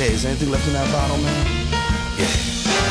Hey, is anything left in that bottle, man? Yeah.